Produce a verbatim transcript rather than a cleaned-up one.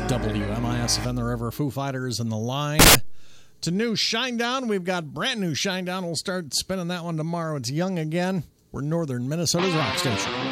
W M I S F N The River, Foo Fighters in the line to new Shinedown. We've got brand new Shinedown. We'll start spinning that one tomorrow. It's Young Again. We're Northern Minnesota's rock station.